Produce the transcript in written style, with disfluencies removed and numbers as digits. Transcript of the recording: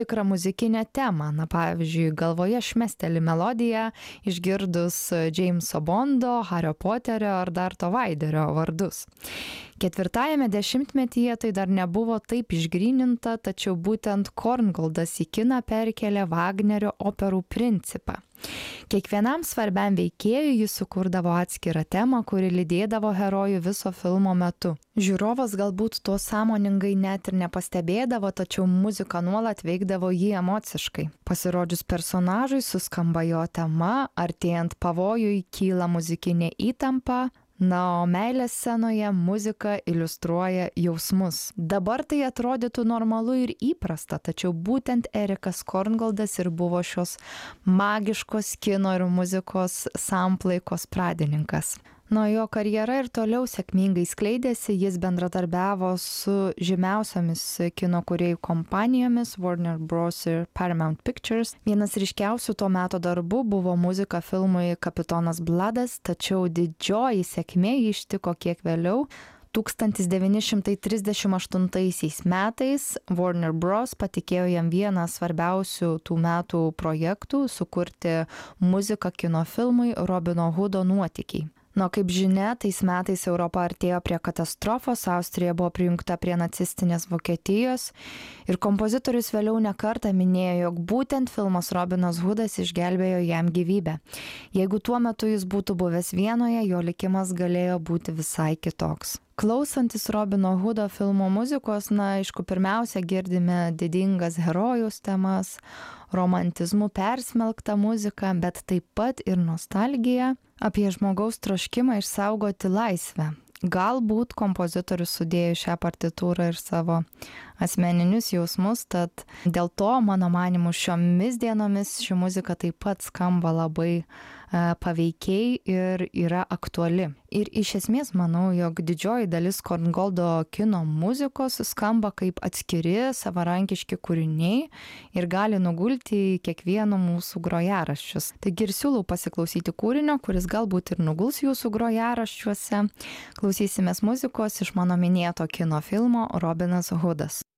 tikrą muzikinę temą. Na, pavyzdžiui, galvoje šmesteli melodiją išgirdus Jameso Bondo, Hario Poterio ar Darto Vaiderio vardus. Ketvirtajame dešimtmetyje tai dar nebuvo taip išgryninta, tačiau būtent Korngoldas į kiną perkelė Vagnerio operų principą. Kiekvienam svarbiam veikėjui jis sukurdavo atskirą temą, kuri lydėdavo herojų viso filmo metu. Žiūrovas galbūt to sąmoningai net ir nepastebėdavo, tačiau muzika nuolat veikdavo jį emociškai. Pasirodžius personažui suskamba jo tema, artėjant pavojui kyla muzikinė įtampa, na, o meilės scenoje muzika iliustruoja jausmus. Dabar tai atrodytų normalu ir įprasta, tačiau būtent Erikas Korngoldas ir buvo šios magiškos kino ir muzikos samplaikos pradininkas. Nuo jo karjera ir toliau sėkmingai skleidėsi, jis bendradarbiavo su žymiausiamis kino kūrėjų kompanijomis Warner Bros. Ir Paramount Pictures. Vienas ryškiausių to meto darbų buvo muzika filmui Kapitonas Bladas, tačiau didžioji sėkmė jį ištiko kiek vėliau. 1938 metais Warner Bros. Patikėjo jam vieną svarbiausių tų metų projektų sukurti muziką kino filmui Robino Hudo nuotykiai. Nu, kaip žinia, tais metais Europa artėjo prie katastrofos, Austrija buvo prijungta prie nacistinės Vokietijos ir kompozitorius vėliau nekartą minėjo, jog būtent filmas Robinas Hudas išgelbėjo jam gyvybę. Jeigu tuo metu jis būtų buvęs Vienoje, jo likimas galėjo būti visai kitoks. Klausantis Robino Hudo filmo muzikos, na, aišku, pirmiausia girdime didingas herojaus temas, romantizmu persmelktą muziką, bet taip pat ir nostalgiją apie žmogaus troškimą išsaugoti laisvę. Galbūt kompozitorius sudėjo šią partitūrą ir savo asmeninius jausmus, tad dėl to, mano manymu, šiomis dienomis ši muzika taip pat skamba labai paveikiai ir yra aktuali. Ir iš esmės manau, jog didžioji dalis Korngoldo kino muzikos skamba kaip atskiri savarankiški kūriniai ir gali nugulti į kiekvieno mūsų grojaraščius. Taigi ir siūlau pasiklausyti kūrinio, kuris galbūt ir nuguls jūsų grojaraščiuose. Klausysimės muzikos iš mano minėto kino filmo Robinas Hudas.